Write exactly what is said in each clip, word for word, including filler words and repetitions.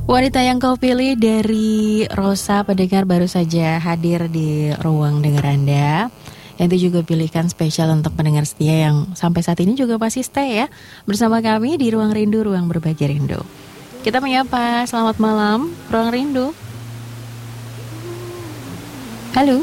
Wanita yang kau pilih dari Rosa, pendengar baru saja hadir di ruang dengar Anda. Yang itu juga pilihkan spesial untuk pendengar setia yang sampai saat ini juga masih stay ya bersama kami di Ruang Rindu, Ruang Berbagi Rindu. Kita menyapa, selamat malam Ruang Rindu. Halo.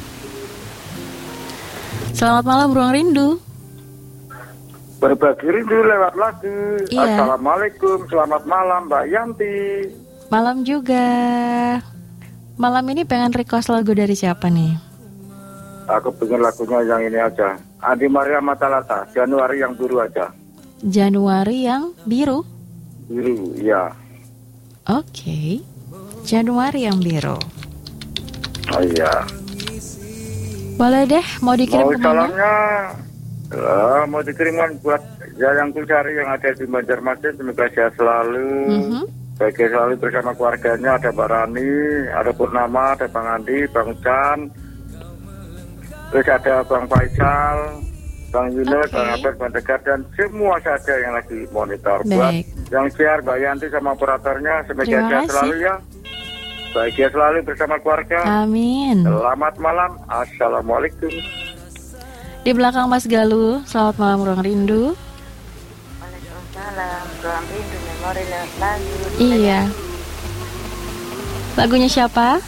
Selamat malam Ruang Rindu. Berbagi rindu lewat lagu. Iya. Assalamualaikum, selamat malam Mbak Yanti. Malam juga. Malam ini pengen request lagu dari siapa nih? Aku pengen lagunya yang ini aja, Andi Maria Matalata, Januari yang biru aja. Januari yang biru? Biru, iya. Oke, okay. Januari yang biru. Oh iya. Boleh deh, mau dikirim mau kemana? salamnya Uh, mau dikirimkan buat ya yang cari yang ada di Banjarmasin, semoga sehat selalu, mm-hmm. bahagia selalu bersama keluarganya. Ada Mbak Rani, ada Purnama, ada Bang Andi, Bang Chan, terus ada Bang Faisal, Bang Yunus, okay. Bang Abed, Bang Tegar, dan semua saja yang lagi monitor. Baik. Buat yang siar Mbak Yanti sama operatornya, semoga sehat selalu ya, bahagia selalu bersama keluarga. Amin. Selamat malam, assalamualaikum. Di belakang Mas Galuh, selamat malam Ruang Rindu. Waalaikumsalam, Ruang Rindu, memori lewat lagu. Iya. Lagunya siapa?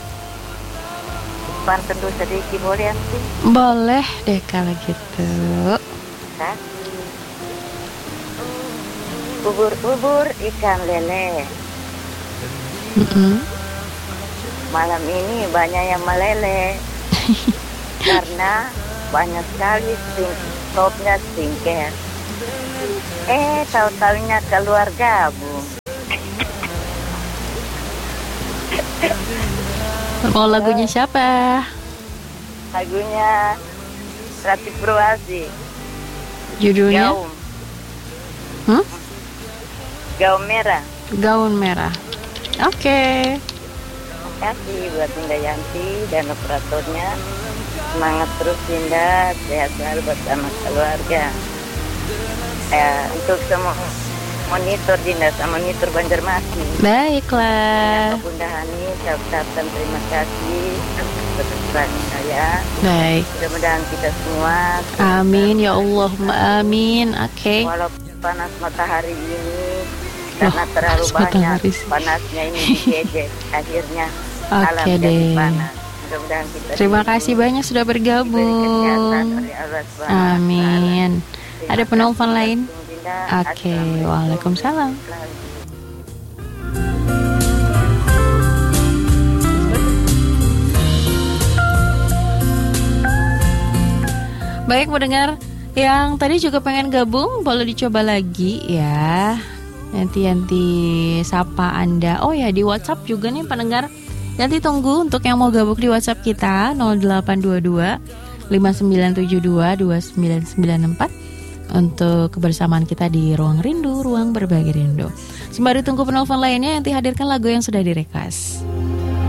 Pantun Dosa Diki, boleh sih? Boleh deh kalau gitu. Kasih. Ubur-ubur ikan lele. Mm-hmm. Malam ini banyak yang meleleh. Karena banyak sekali stopnya stingker. Eh, tahu-tahunya keluar gabung. Mau lagunya siapa? Lagunya Rati Purwasi. Judulnya? Gaun. Hmm? Gaun merah. Gaun merah. Oke. Okay. Terima kasih buat Indah Yanti dan operatornya. Semangat terus Dinda, sehat selalu bersama keluarga. Ya, untuk semua monitor Dinda sama monitor Banjarmasin. Baiklah. Bunda Hani, saya ucapkan terima kasih atas saya. Baik. Mudah-mudahan kita semua. Amin ya Allah, amin. Oke. Okay. Walaupun panas matahari ini karena oh, terlalu banyak matahari. Panasnya ini dijejek, akhirnya alam okay, jadi panas. Terima kasih banyak sudah bergabung. Amin. Ada penelpon lain? Oke, okay. Waalaikumsalam. Baik, mendengar yang tadi juga pengen gabung, boleh dicoba lagi ya. Nanti-nanti sapa Anda. Oh ya, di WhatsApp juga nih pendengar. Nanti tunggu untuk yang mau gabung di WhatsApp kita nol delapan dua dua lima sembilan tujuh dua dua sembilan sembilan empat untuk kebersamaan kita di Ruang Rindu, Ruang Berbagi Rindu. Sembari tunggu penelpon lainnya, nanti hadirkan lagu yang sudah direkas.